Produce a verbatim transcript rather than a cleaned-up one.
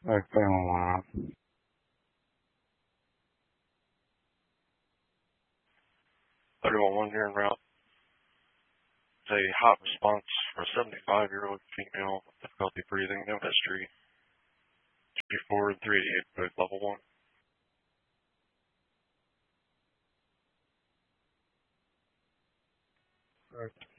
Okay, online. thirty-one one here en route. It's a hot response for a seventy-five-year-old female with difficulty breathing, no history. three four three eight, code level one. Okay.